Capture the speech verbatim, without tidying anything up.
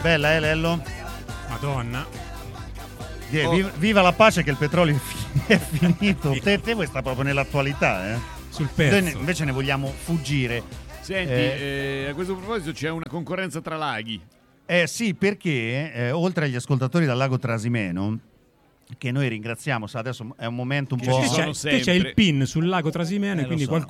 Bella, eh, Lello? Madonna. Die, viva, viva la pace che il petrolio è finito. te, te vuoi sta proprio nell'attualità, eh? Sul pezzo. Noi ne, invece ne vogliamo fuggire. Senti, eh, eh, a questo proposito c'è una concorrenza tra laghi. Eh sì, perché eh, oltre agli ascoltatori dal lago Trasimeno, che noi ringraziamo, sa, adesso è un momento un Che po'... ci sono C'è, sempre. c'è il pin sul lago Trasimeno Eh, e quindi so. qualcuno